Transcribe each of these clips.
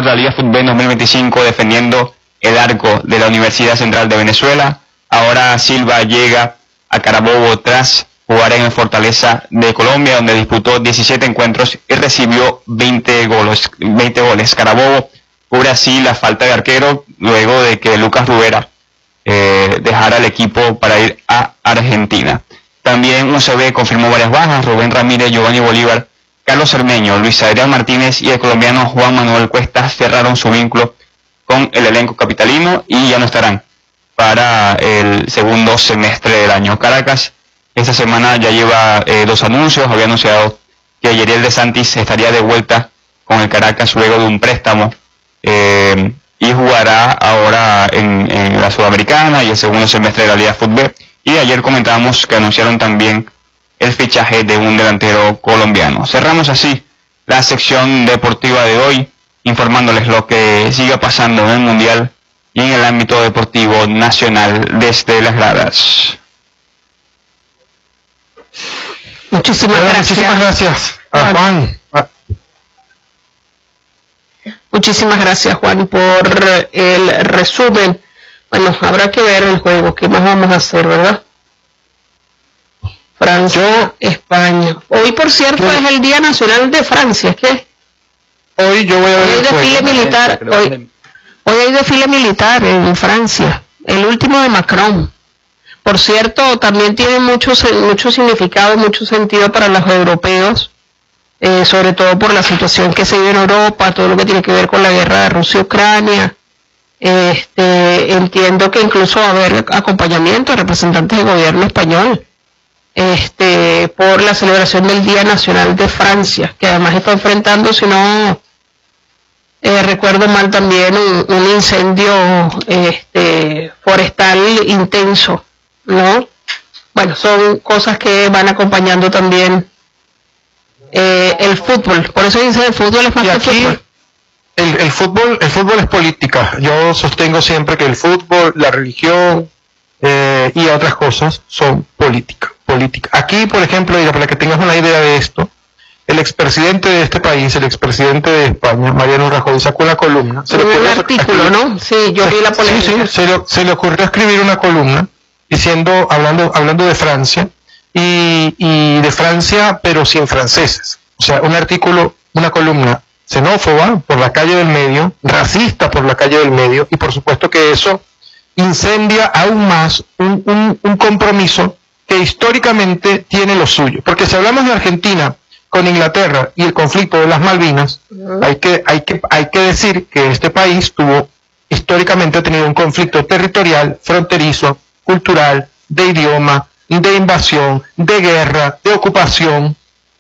jugador de la Liga Fútbol 2025 defendiendo el arco de la Universidad Central de Venezuela. Ahora Silva llega a Carabobo tras jugar en el Fortaleza de Colombia, donde disputó 17 encuentros y recibió 20 goles. Carabobo cubre así la falta de arquero luego de que Lucas Rubera dejara el equipo para ir a Argentina. También UCB confirmó varias bajas: Rubén Ramírez, Giovanni Bolívar, Carlos Cermeño, Luis Adrián Martínez y el colombiano Juan Manuel Cuesta cerraron su vínculo con el elenco capitalino y ya no estarán para el segundo semestre del año. Caracas esta semana ya lleva 2 anuncios. Había anunciado que Yeriel de Santis estaría de vuelta con el Caracas luego de un préstamo y jugará ahora en la Sudamericana y el segundo semestre de la Liga Fútbol. Y ayer comentábamos que anunciaron también el fichaje de un delantero colombiano. Cerramos así la sección deportiva de hoy, informándoles lo que siga pasando en el Mundial y en el ámbito deportivo nacional desde las gradas. Muchísimas gracias a Juan. Muchísimas gracias, Juan, por el resumen. Bueno, habrá que ver el juego. ¿Qué más vamos a hacer, verdad? Francia, España. Hoy, por cierto, es el Día Nacional de Francia. ¿Qué? Hoy yo voy a ver el desfile militar. Hoy hay desfile militar en Francia. El último de Macron. Por cierto, también tiene mucho significado, mucho sentido para los europeos, sobre todo por la situación que se vive en Europa, todo lo que tiene que ver con la guerra de Rusia-Ucrania. Entiendo que incluso va a haber acompañamiento de representantes del gobierno español por la celebración del Día Nacional de Francia, que además está enfrentando, si no recuerdo mal, también un incendio forestal intenso, ¿no? Bueno, son cosas que van acompañando también el fútbol. Por eso dice el fútbol es más que fútbol. El fútbol es política. Yo sostengo siempre que el fútbol, la religión y otras cosas son política. Aquí, por ejemplo, para que tengas una idea de esto, el expresidente de este país, el expresidente de España, Mariano Rajoy, sacó una columna. Un artículo, ¿no? Sí, yo vi la polémica. Sí, se le ocurrió escribir una columna hablando de Francia y de Francia, pero sin franceses. O sea, una columna xenófoba por la calle del medio, racista por la calle del medio, y por supuesto que eso incendia aún más un compromiso que históricamente tiene lo suyo. Porque si hablamos de Argentina con Inglaterra y el conflicto de las Malvinas, hay que decir que este país históricamente ha tenido un conflicto territorial, fronterizo, cultural, de idioma, de invasión, de guerra, de ocupación.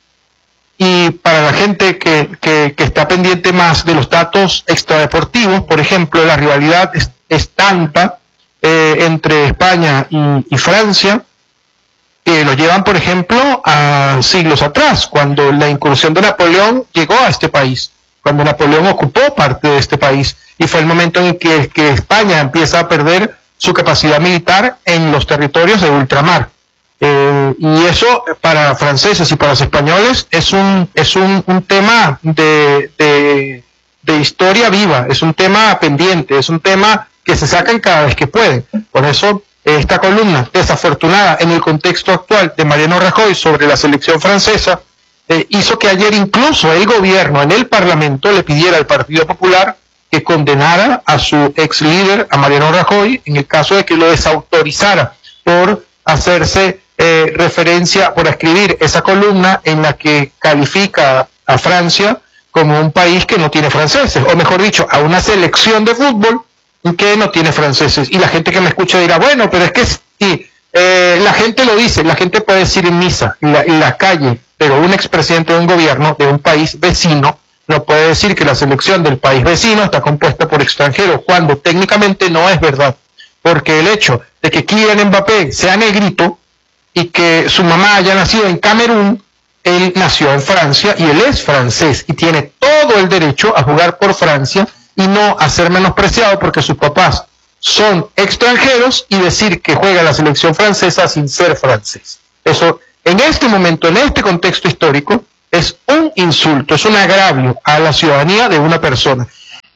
Y para la gente que está pendiente más de los datos extradeportivos, por ejemplo, la rivalidad es tanta entre España y Francia, que lo llevan, por ejemplo, a siglos atrás, cuando la incursión de Napoleón llegó a este país, cuando Napoleón ocupó parte de este país, y fue el momento en que España empieza a perder su capacidad militar en los territorios de ultramar. Y eso para franceses y para los españoles es un tema de historia viva, es un tema pendiente, es un tema que se sacan cada vez que pueden. Por eso esta columna desafortunada en el contexto actual de Mariano Rajoy sobre la selección francesa hizo que ayer incluso el gobierno en el Parlamento le pidiera al Partido Popular que condenara a su ex líder, a Mariano Rajoy, en el caso de que lo desautorizara por hacerse referencia, por escribir esa columna en la que califica a Francia como un país que no tiene franceses, o mejor dicho, a una selección de fútbol que no tiene franceses. Y la gente que me escucha dirá, bueno, pero es que sí, la gente lo dice, la gente puede decir en misa, en la calle, pero un expresidente de un gobierno de un país vecino no puede decir que la selección del país vecino está compuesta por extranjeros, cuando técnicamente no es verdad, porque el hecho de que Kylian Mbappé sea negrito y que su mamá haya nacido en Camerún, él nació en Francia y él es francés y tiene todo el derecho a jugar por Francia y no a ser menospreciado porque sus papás son extranjeros y decir que juega la selección francesa sin ser francés. Eso, en este momento, en este contexto histórico, es un insulto, es un agravio a la ciudadanía de una persona.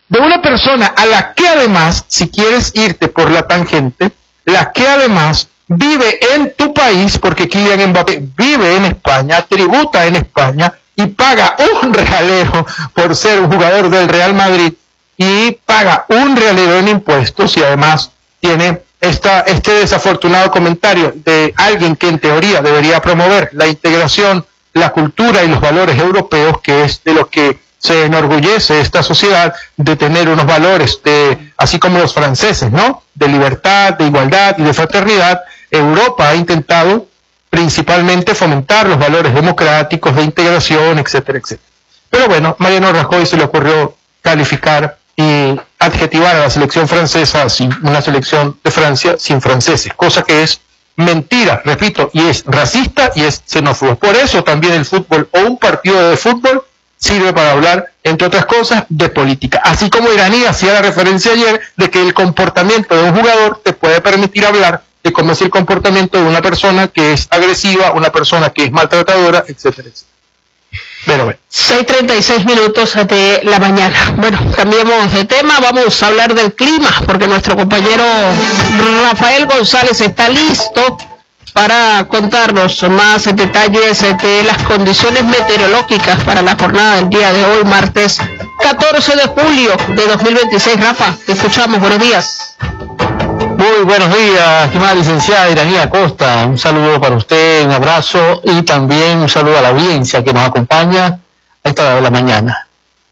de una persona a la que además, si quieres irte por la tangente, la que además vive en tu país, porque Kylian Mbappé vive en España, tributa en España y paga un realero por ser un jugador del Real Madrid y paga un realero en impuestos y además tiene este desafortunado comentario de alguien que en teoría debería promover la integración, la cultura y los valores europeos, que es de lo que se enorgullece esta sociedad, de tener unos valores así como los franceses, ¿no? De libertad, de igualdad y de fraternidad. Europa ha intentado principalmente fomentar los valores democráticos, de integración, etcétera, etcétera. Pero bueno, Mariano Rajoy se le ocurrió calificar y adjetivar a la selección francesa, una selección de Francia sin franceses, cosa que es mentira, repito, y es racista y es xenófobo. Por eso también el fútbol o un partido de fútbol sirve para hablar, entre otras cosas, de política. Así como Iraní hacía la referencia ayer de que el comportamiento de un jugador te puede permitir hablar de cómo es el comportamiento de una persona que es agresiva, una persona que es maltratadora, etcétera, etcétera. Pero bueno. 6:36 de la mañana. Bueno, cambiemos de tema, vamos a hablar del clima, porque nuestro compañero Rafael González está listo para contarnos más detalles de las condiciones meteorológicas para la jornada del día de hoy, martes 14 de julio de 2026. Rafa, te escuchamos, buenos días. Muy buenos días, estimada licenciada Iraní Acosta. Un saludo para usted, un abrazo y también un saludo a la audiencia que nos acompaña a esta hora de la mañana.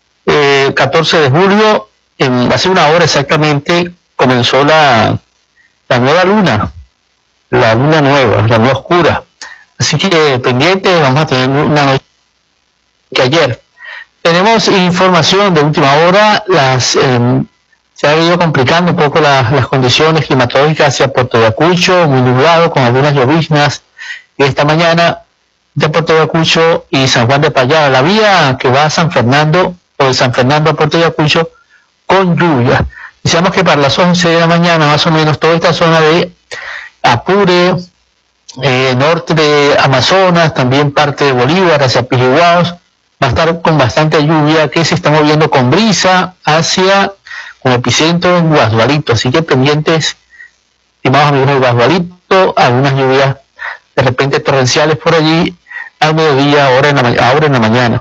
14 de julio, hace una hora exactamente, comenzó la nueva luna, la luna nueva, la luna oscura. Así que pendientes, vamos a tener una noche que ayer. Tenemos información de última hora, se ha ido complicando un poco las condiciones climatológicas hacia Puerto Ayacucho, muy nublado, con algunas lloviznas. Y esta mañana de Puerto Ayacucho y San Juan de Payara, la vía que va a San Fernando, o de San Fernando a Puerto Ayacucho, con lluvia. Decíamos que para las 11 de la mañana, más o menos, toda esta zona de Apure, norte de Amazonas, también parte de Bolívar, hacia Pijiguaos, va a estar con bastante lluvia que se está moviendo con brisa hacia con epicentro en Guasdualito, así que pendientes, estimados amigos de Guasdualito, algunas lluvias de repente torrenciales por allí al mediodía, ahora en la mañana.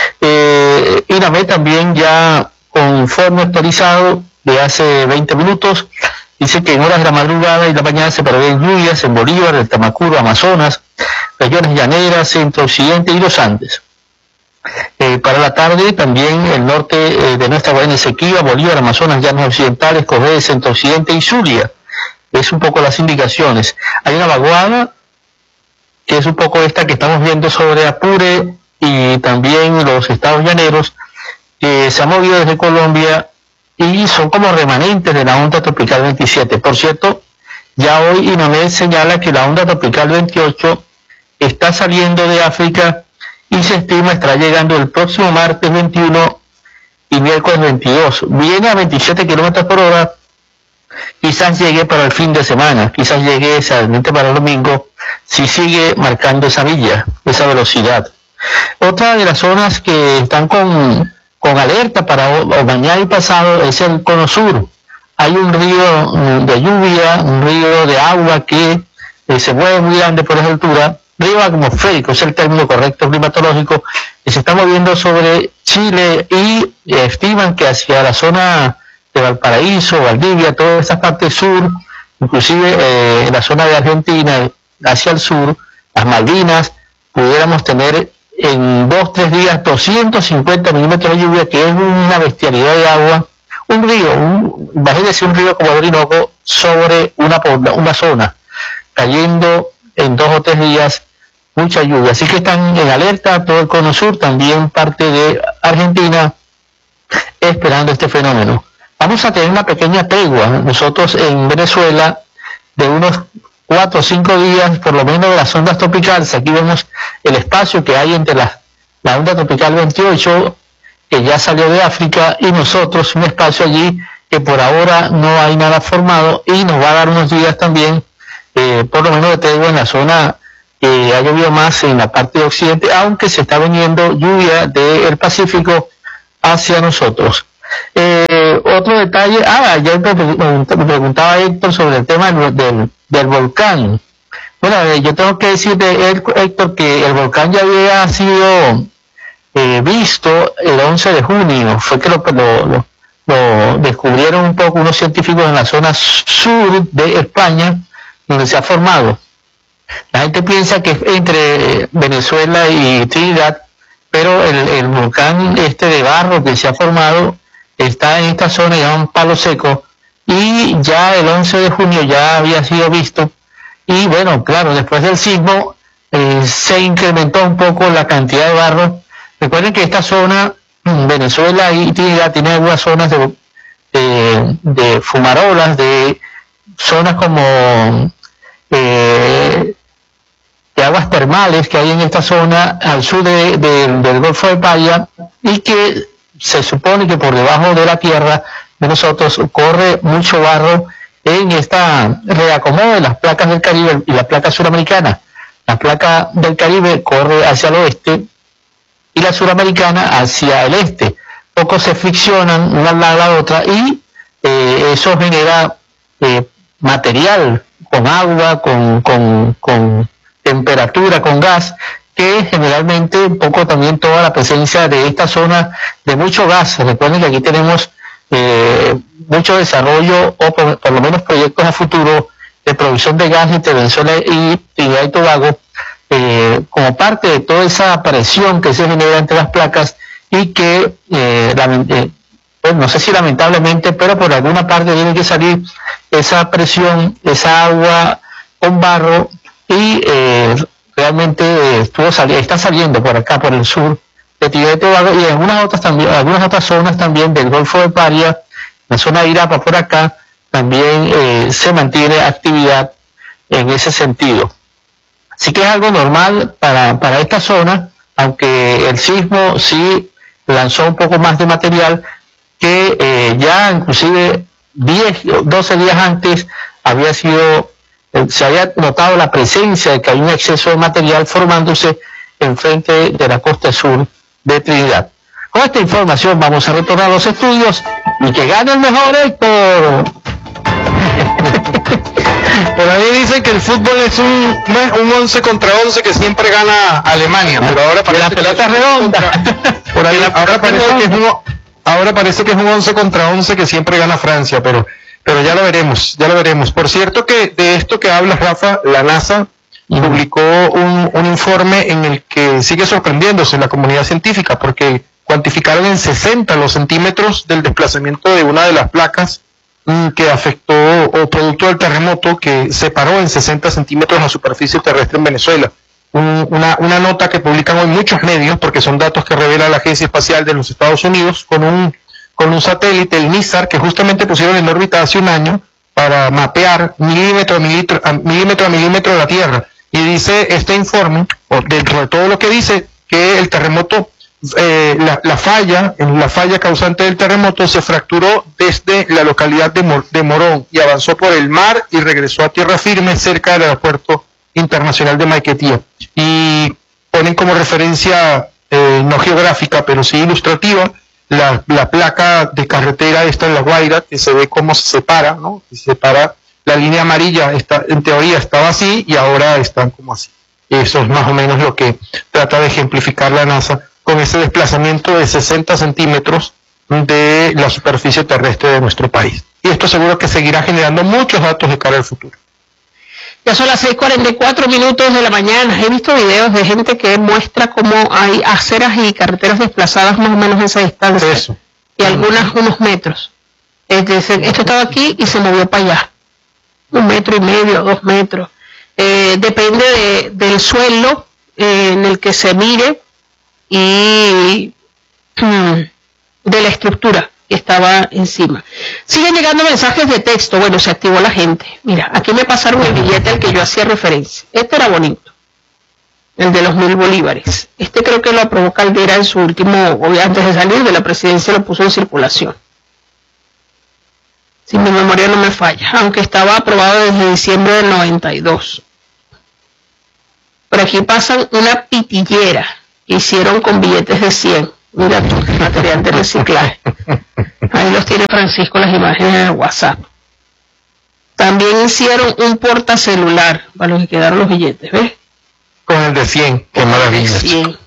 INAME también ya con informe actualizado de hace 20 minutos, dice que en horas de la madrugada y la mañana se prevén lluvias en Bolívar, el Tamacuro, Amazonas, regiones llaneras, centro-occidente y los Andes. Para la tarde también el norte de nuestra Guayana Esequiba, Bolívar, Amazonas, Llanos Occidentales, Correa, Centro-Occidente y Zulia. Es un poco las indicaciones. Hay una vaguada, que es un poco esta que estamos viendo sobre Apure y también los estados llaneros, que se ha movido desde Colombia y son como remanentes de la onda tropical 27. Por cierto, ya hoy INAMED señala que la onda tropical 28 está saliendo de África y se estima estará llegando el próximo martes 21 y miércoles 22. Viene a 27 kilómetros por hora, quizás llegue para el fin de semana, quizás llegue exactamente para el domingo, si sigue marcando esa milla, esa velocidad. Otra de las zonas que están con alerta para mañana y pasado es el cono sur. Hay un río de lluvia, un río de agua que se mueve muy grande por esa altura, río atmosférico, es el término correcto climatológico, que se está moviendo sobre Chile y estiman que hacia la zona de Valparaíso, Valdivia, toda esta parte sur, inclusive la zona de Argentina, hacia el sur, las Malvinas, pudiéramos tener en 2-3 días 250 milímetros de lluvia, que es una bestialidad de agua, un río, imagínense un río como Orinoco sobre una zona, cayendo en 2 o 3 días mucha lluvia. Así que están en alerta todo el cono sur, también parte de Argentina, esperando este fenómeno. Vamos a tener una pequeña tregua nosotros en Venezuela de unos 4 o 5 días, por lo menos de las ondas tropicales. Aquí vemos el espacio que hay entre la onda tropical 28, que ya salió de África, y nosotros, un espacio allí que por ahora no hay nada formado, y nos va a dar unos días también, por lo menos de tregua en la zona que ha llovido más en la parte de occidente, aunque se está viniendo lluvia del Pacífico hacia nosotros. otro detalle, ya me preguntaba Héctor sobre el tema del volcán. Bueno, yo tengo que decir de Héctor que el volcán ya había sido visto el 11 de junio, fue que lo descubrieron un poco unos científicos en la zona sur de España, donde se ha formado. La gente piensa que es entre Venezuela y Trinidad, pero el volcán de barro que se ha formado está en esta zona, llaman Palo Seco, y ya el 11 de junio ya había sido visto. Y bueno, claro, después del sismo se incrementó un poco la cantidad de barro. Recuerden que esta zona, Venezuela y Trinidad, tiene algunas zonas de fumarolas, de zonas como de aguas termales que hay en esta zona al sur del Golfo de Paria, y que se supone que por debajo de la tierra de nosotros corre mucho barro en esta reacomodo de las placas del Caribe y la placa suramericana. La placa del Caribe corre hacia el oeste y la suramericana hacia el este. Poco se friccionan una al lado de la otra, y eso genera material con agua, con temperatura, con gas, que generalmente un poco también toda la presencia de esta zona de mucho gas. Recuerden que aquí tenemos mucho desarrollo, o por lo menos proyectos a futuro de producción de gas entre Venezuela y Trinidad y Tobago, como parte de toda esa presión que se genera entre las placas, y que pues no sé si lamentablemente, pero por alguna parte tiene que salir esa presión, esa agua con barro, y realmente está saliendo por acá, por el sur de Trinidad y Tobago, y algunas otras zonas también del Golfo de Paria, la zona de Irapa por acá, también se mantiene actividad en ese sentido. Así que es algo normal para esta zona, aunque el sismo sí lanzó un poco más de material, que ya inclusive 12 días antes se había notado la presencia de que hay un exceso de material formándose enfrente de la costa sur de Trinidad. Con esta información vamos a retornar a los estudios, y que gane el mejor, Héctor. Por ahí dicen que el fútbol es un 11 contra 11 que siempre gana Alemania, pero ahora parece la pelota es redonda. Por ahí ahora parece que es un 11 contra 11 que siempre gana Francia, pero ya lo veremos. Por cierto, que de esto que hablas, Rafa, la NASA publicó un informe en el que sigue sorprendiéndose la comunidad científica, porque cuantificaron en 60 los centímetros del desplazamiento de una de las placas que afectó, o producto del terremoto que separó en 60 centímetros la superficie terrestre en Venezuela. Una nota que publican hoy muchos medios, porque son datos que revela la Agencia Espacial de los Estados Unidos, con un satélite, el NISAR, que justamente pusieron en órbita hace un año para mapear milímetro a milímetro de la Tierra. Y dice este informe, o dentro de todo lo que dice, que el terremoto, la falla causante del terremoto se fracturó desde la localidad de Morón y avanzó por el mar y regresó a tierra firme cerca del aeropuerto internacional de Maiquetía. Y ponen como referencia, no geográfica, pero sí ilustrativa, la placa de carretera esta en La Guaira, que se ve cómo se separa, ¿no? Se separa, la línea amarilla en teoría estaba así y ahora están como así. Eso es más o menos lo que trata de ejemplificar la NASA con ese desplazamiento de 60 centímetros de la superficie terrestre de nuestro país. Y esto seguro que seguirá generando muchos datos de cara al futuro. Ya son las 6:44 de la mañana. He visto videos de gente que muestra cómo hay aceras y carreteras desplazadas más o menos en esa distancia. Eso. Y algunas unos metros. Es decir, esto estaba aquí y se movió para allá. 1,5 metros, 2 metros. Depende del suelo en el que se mire y de la estructura que estaba encima. Siguen llegando mensajes de texto. Bueno, se activó la gente. Mira, aquí me pasaron el billete al que yo hacía referencia. Este era bonito, el de los 1.000 bolívares. Este creo que lo aprobó Caldera en su último, antes de salir de la presidencia, lo puso en circulación. Si mi memoria no me falla, aunque estaba aprobado desde diciembre del 92. Por aquí pasan una pitillera que hicieron con billetes de 100. Mira tú, material de reciclaje. Ahí los tiene Francisco las imágenes en el WhatsApp. También hicieron un portacelular para los que quedaron los billetes, ¿ves? Con el de 100, qué maravilla. 100.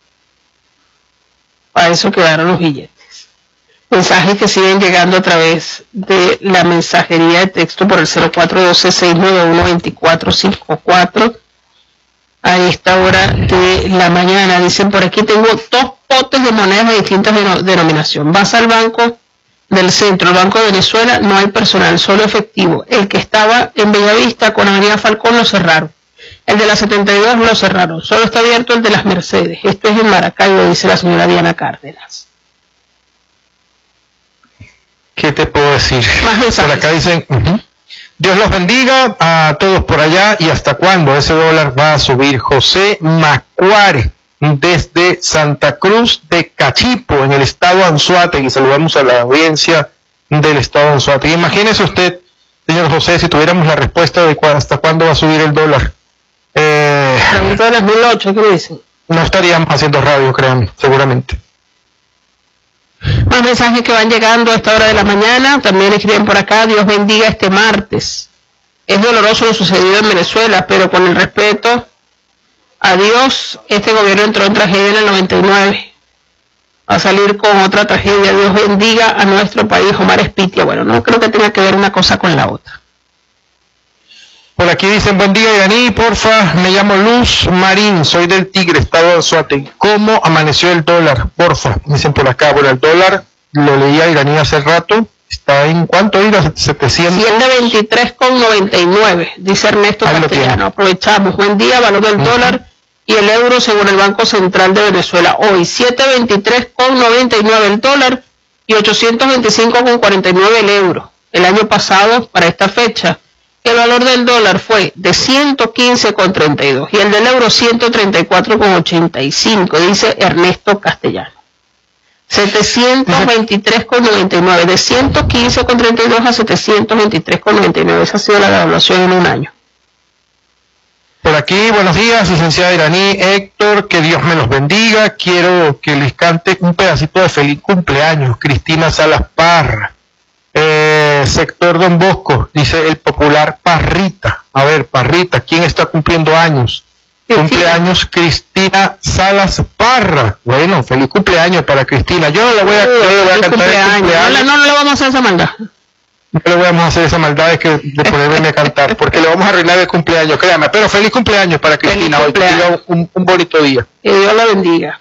Para eso quedaron los billetes. Mensajes que siguen llegando a través de la mensajería de texto por el 0412-691-2454 a esta hora de la mañana. Dicen por aquí, tengo 2 potes de monedas de distintas denominación. Vas al banco del centro, el Banco de Venezuela, no hay personal, solo efectivo. El que estaba en Bellavista con Avenida Falcón lo cerraron. El de la 72 lo cerraron. Solo está abierto el de las Mercedes. Esto es en Maracaibo, dice la señora Diana Cárdenas. ¿Qué te puedo decir? Más mensajes. Por acá dicen, Dios los bendiga a todos por allá. ¿Y hasta cuándo ese dólar va a subir? José Macuare, desde Santa Cruz de Cachipo, en el estado Anzoátegui. Saludamos a la audiencia del estado Anzoátegui. Imagínese usted, señor José, si tuviéramos la respuesta de hasta cuándo va a subir el dólar. Pregunta de 2008, ¿qué dicen? No estaríamos haciendo radio, créanme, seguramente. Más mensajes que van llegando a esta hora de la mañana. También escriben por acá, Dios bendiga este martes. Es doloroso lo sucedido en Venezuela, pero con el respeto a Dios, este gobierno entró en tragedia en el 99. Va a salir con otra tragedia. Dios bendiga a nuestro país. Omar Espitia. Bueno, no creo que tenga que ver una cosa con la otra. Por aquí dicen, buen día, Iraní, porfa, me llamo Luz Marín, soy del Tigre, estado de Anzoátegui. ¿Cómo amaneció el dólar? Porfa, dicen por acá. Bueno, el dólar, lo leía Iraní hace rato, está en ¿cuánto iba? 700. 123,99, dice Ernesto Castellano. Aprovechamos. Buen día, valor del dólar y el euro según el Banco Central de Venezuela. Hoy, 723,99 el dólar y 825,49 el euro. El año pasado, para esta fecha, el valor del dólar fue de 115,32 y el del euro 134,85, dice Ernesto Castellano. 723,99, de 115,32 a 723,99. Esa ha sido la devaluación en un año. Por aquí, buenos días, licenciada Iraní, Héctor, que Dios me los bendiga. Quiero que les cante un pedacito de feliz cumpleaños, Cristina Salas Parra. Sector Don Bosco, dice el popular Parrita. A ver, Parrita, ¿quién está cumpliendo años? Cumpleaños Cristina Salas Parra. Bueno, feliz cumpleaños para Cristina. Yo no le voy a cantar cumpleaños. No le vamos a hacer esa maldad. No le vamos a hacer esa maldad de ponerme a cantar, porque le vamos a arruinar el cumpleaños, créame. Pero feliz cumpleaños para Cristina. Hoy que tenga un bonito día. Que Dios la bendiga.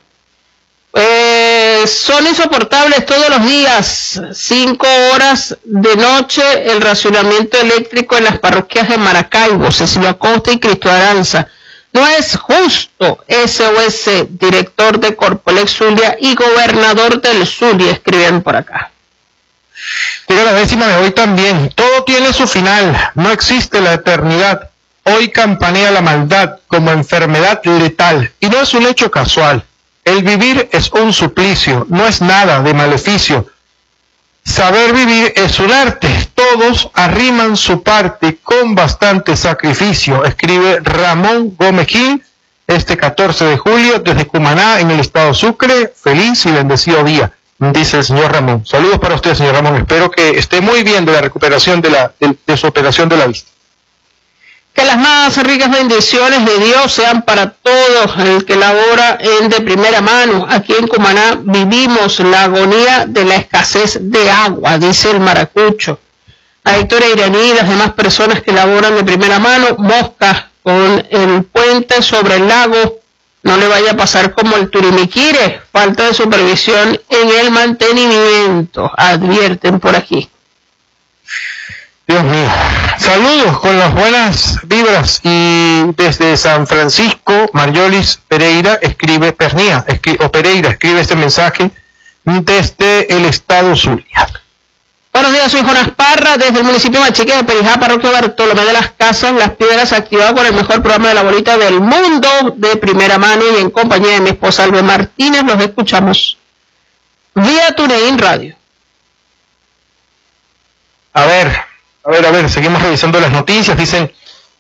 Son insoportables todos los días, 5 horas de noche, el racionamiento eléctrico en las parroquias de Maracaibo, Cecilio Acosta y Cristo Aranza. No es justo. SOS, director de Corpolex Zulia y gobernador del Zulia, escriben por acá. Llega la décima de hoy también. Todo tiene su final, no existe la eternidad. Hoy campanea la maldad como enfermedad letal y no es un hecho casual. El vivir es un suplicio, no es nada de maleficio. Saber vivir es un arte, todos arriman su parte con bastante sacrificio, escribe Ramón Gómez Gil, este 14 de julio desde Cumaná, en el estado Sucre. Feliz y bendecido día, dice el señor Ramón. Saludos para usted, señor Ramón, espero que esté muy bien de la recuperación de su operación de la vista. Que las más ricas bendiciones de Dios sean para todos el que labora de primera mano. Aquí en Cumaná vivimos la agonía de la escasez de agua, dice el maracucho. A Héctor Iraní y las demás personas que laboran de primera mano, moscas con el puente sobre el lago, no le vaya a pasar como el Turimiquire, falta de supervisión en el mantenimiento, advierten por aquí. Dios mío. Saludos con las buenas vibras y desde San Francisco, Mariolis Pereira escribe, Pereira escribe este mensaje desde el estado Zulia. Buenos días, soy Jonas Parra, desde el municipio Machique de Perijá, parroquia Bartolomé de las Casas, Las Piedras, activado con el mejor programa de la bolita del mundo, de primera mano y en compañía de mi esposa Albe Martínez. Los escuchamos vía TuneIn Radio. A ver, seguimos revisando las noticias. Dicen,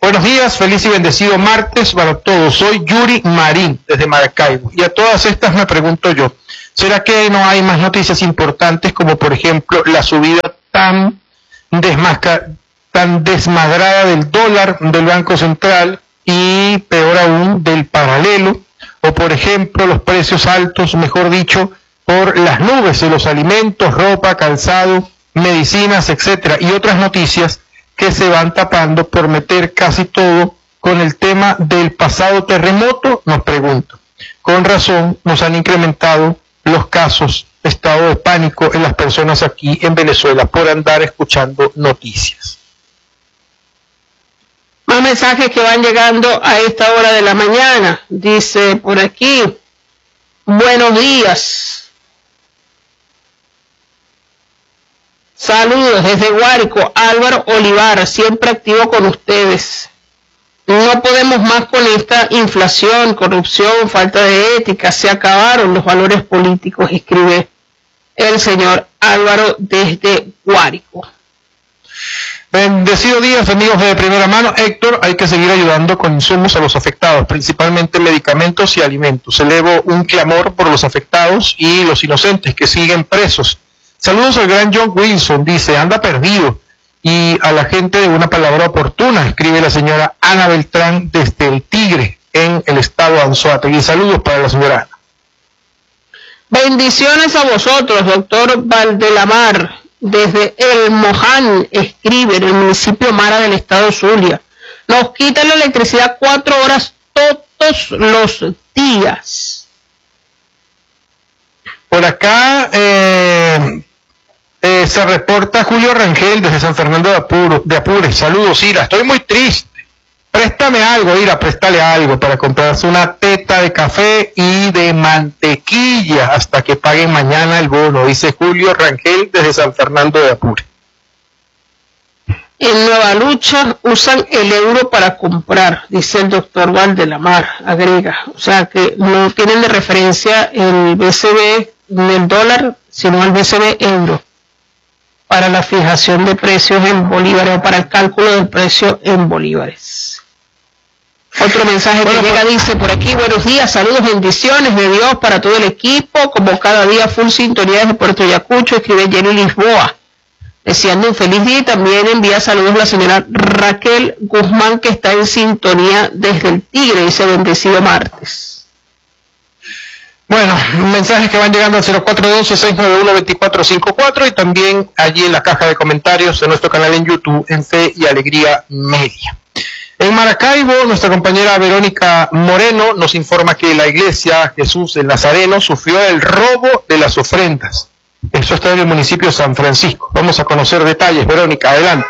Buenos días, feliz y bendecido martes para todos. Soy Yuri Marín, desde Maracaibo. Y a todas estas me pregunto yo, ¿será que no hay más noticias importantes como, por ejemplo, la subida tan desmadrada del dólar del Banco Central y, peor aún, del paralelo? O, por ejemplo, los precios altos, mejor dicho, por las nubes de los alimentos, ropa, calzado, medicinas, etcétera, y otras noticias que se van tapando por meter casi todo con el tema del pasado terremoto, nos pregunto. Con razón nos han incrementado los casos de estado de pánico en las personas aquí en Venezuela por andar escuchando noticias. Más mensajes que van llegando a esta hora de la mañana. Dice por aquí, buenos días. Saludos desde Guárico, Álvaro Olivar, siempre activo con ustedes. No podemos más con esta inflación, corrupción, falta de ética, se acabaron los valores políticos, escribe el señor Álvaro desde Guárico. Bendecido días, amigos de primera mano. Héctor, hay que seguir ayudando con insumos a los afectados, principalmente medicamentos y alimentos. Elevo un clamor por los afectados y los inocentes que siguen presos. Saludos al gran John Wilson, dice, anda perdido. Y a la gente de una palabra oportuna, escribe la señora Ana Beltrán desde El Tigre, en el estado de Anzoátegui. Y saludos para la señora Ana. Bendiciones a vosotros, doctor Valdelamar, desde El Moján, escribe, en el municipio Mara del estado Zulia. Nos quitan la electricidad 4 horas todos los días. Por acá se reporta Julio Rangel desde San Fernando de Apures. Saludos, Ira. Estoy muy triste. Préstame algo, Ira, préstale algo para comprarse una teta de café y de mantequilla hasta que paguen mañana el bono, dice Julio Rangel desde San Fernando de Apures. En Nueva Lucha usan el euro para comprar, dice el doctor Valdelamar, agrega. O sea que no tienen de referencia el BCB del dólar, sino el BCB euro para la fijación de precios en bolívares o para el cálculo del precio en bolívares. Otro mensaje que llega dice por aquí, buenos días, saludos, bendiciones de Dios para todo el equipo, como cada día full sintonía desde Puerto Ayacucho, escribe Jenny Lisboa, deseando un feliz día y también envía saludos a la señora Raquel Guzmán que está en sintonía desde El Tigre, dice bendecido martes. Bueno, mensajes que van llegando al 0412-691-2454 y también allí en la caja de comentarios de nuestro canal en YouTube, en Fe y Alegría Media. En Maracaibo, nuestra compañera Verónica Moreno nos informa que la iglesia Jesús del Nazareno sufrió el robo de las ofrendas. Eso está en el municipio de San Francisco. Vamos a conocer detalles. Verónica, adelante.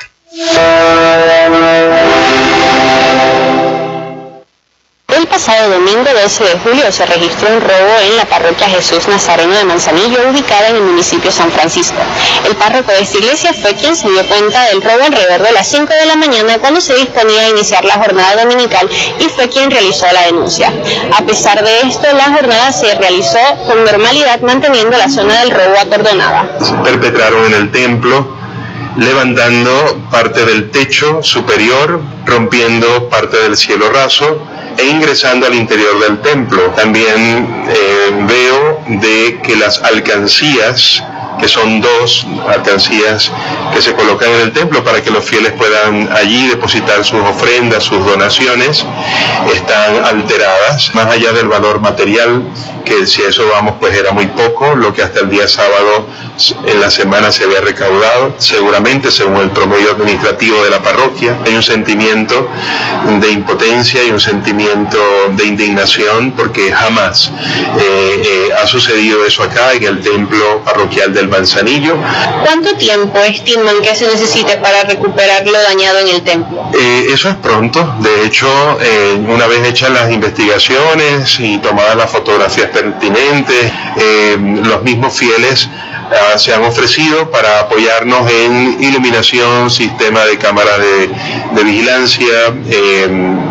El pasado domingo 12 de julio se registró un robo en la parroquia Jesús Nazareno de Manzanillo, ubicada en el municipio de San Francisco. El párroco de esta iglesia fue quien se dio cuenta del robo alrededor de las 5 de la mañana cuando se disponía a iniciar la jornada dominical y fue quien realizó la denuncia. A pesar de esto, la jornada se realizó con normalidad, manteniendo la zona del robo acordonada. Perpetraron en el templo, levantando parte del techo superior, rompiendo parte del cielo raso e ingresando al interior del templo. También veo de que las alcancías, que son 2 alcancías que se colocan en el templo para que los fieles puedan allí depositar sus ofrendas, sus donaciones, están alteradas, más allá del valor material, que si a eso vamos pues era muy poco, lo que hasta el día sábado en la semana se había recaudado, seguramente según el promedio administrativo de la parroquia. Hay un sentimiento de impotencia y un sentimiento de indignación porque jamás ha sucedido eso acá en el templo parroquial del Manzanillo. ¿Cuánto tiempo estiman que se necesite para recuperar lo dañado en el templo? Eso es pronto. De hecho, una vez hechas las investigaciones y tomadas las fotografías pertinentes, los mismos fieles se han ofrecido para apoyarnos en iluminación, sistema de cámaras de vigilancia,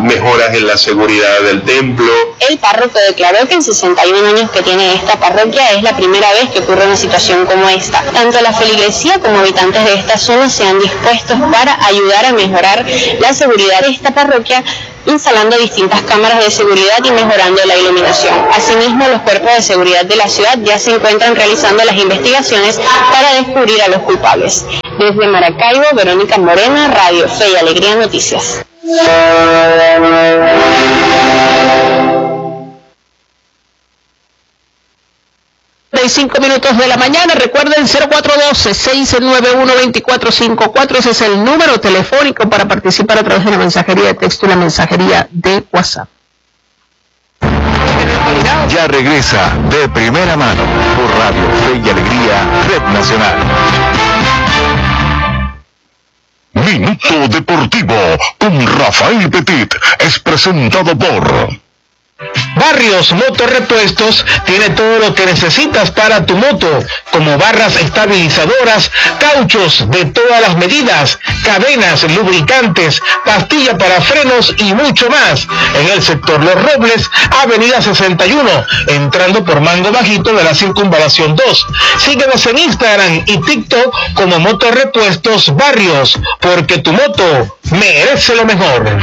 mejoras en la seguridad del templo. El párroco declaró que en 61 años que tiene esta parroquia es la primera vez que ocurre una situación como esta. Tanto la feligresía como habitantes de esta zona se han dispuestos para ayudar a mejorar la seguridad de esta parroquia, instalando distintas cámaras de seguridad y mejorando la iluminación. Asimismo, los cuerpos de seguridad de la ciudad ya se encuentran realizando las investigaciones para descubrir a los culpables. Desde Maracaibo, Verónica Morena, Radio Fe y Alegría Noticias. 5 minutos de la mañana. Recuerden 0412-691-2454. Ese es el número telefónico para participar a través de la mensajería de texto y la mensajería de WhatsApp. Ya regresa De Primera Mano por Radio Fe y Alegría, Red Nacional. Minuto Deportivo con Rafael Petit es presentado por Barrios Motorrepuestos tiene todo lo que necesitas para tu moto, como barras estabilizadoras, cauchos de todas las medidas, cadenas, lubricantes, pastilla para frenos y mucho más. En el sector Los Robles, Avenida 61, entrando por Mango Bajito de la Circunvalación 2. Síguenos en Instagram y TikTok como Motorrepuestos Barrios, porque tu moto merece lo mejor.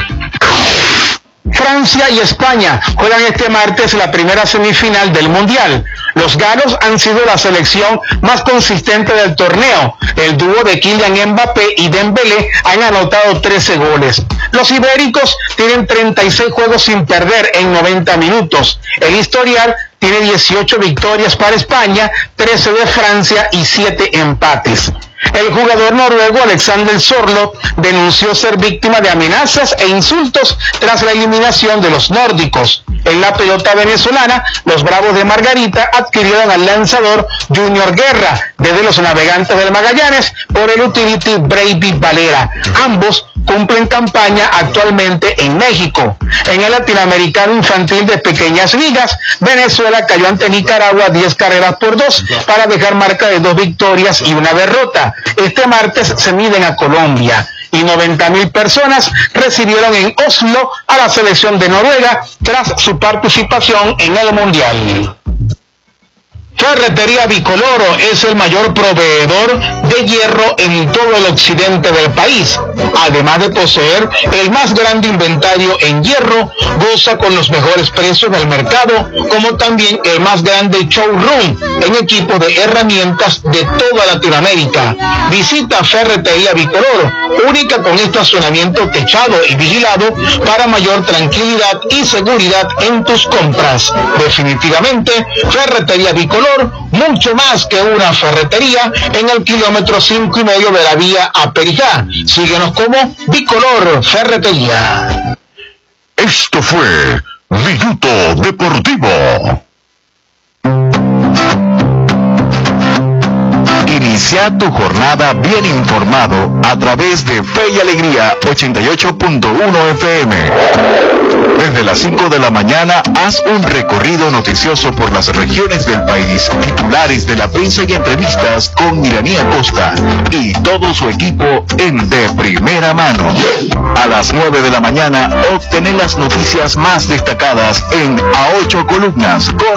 Francia y España juegan este martes la primera semifinal del Mundial. Los galos han sido la selección más consistente del torneo. El dúo de Kylian Mbappé y Dembélé han anotado 13 goles. Los ibéricos tienen 36 juegos sin perder en 90 minutos. El historial tiene 18 victorias para España, 13 de Francia y 7 empates. El jugador noruego Alexander Sørloth denunció ser víctima de amenazas e insultos tras la eliminación de los nórdicos. En la pelota venezolana, los Bravos de Margarita adquirieron al lanzador Junior Guerra desde los Navegantes del Magallanes por el utility Brady Valera. Ambos cumplen campaña actualmente en México. En el Latinoamericano Infantil de Pequeñas Ligas, Venezuela cayó ante Nicaragua 10 carreras por 2 para dejar marca de 2 victorias y una derrota. Este martes se miden a Colombia y 90.000 personas recibieron en Oslo a la selección de Noruega tras su participación en el Mundial. Ferretería Bicoloro es el mayor proveedor de hierro en todo el occidente del país. Además de poseer el más grande inventario en hierro, goza con los mejores precios del mercado, como también el más grande showroom en equipo de herramientas de toda Latinoamérica. Visita Ferretería Bicoloro, única con estacionamiento techado y vigilado para mayor tranquilidad y seguridad en tus compras. Definitivamente, Ferretería Bicoloro, mucho más que una ferretería, en el kilómetro 5,5 de la vía a Perijá. Síguenos como Bicolor Ferretería. Esto fue Minuto Deportivo. Inicia tu jornada bien informado a través de Fe y Alegría 88.1 FM. Desde las 5 de la mañana, haz un recorrido noticioso por las regiones del país, titulares de la prensa y entrevistas con Iranía Costa y todo su equipo en De Primera Mano. A las 9 de la mañana, obtener las noticias más destacadas en A 8 Columnas con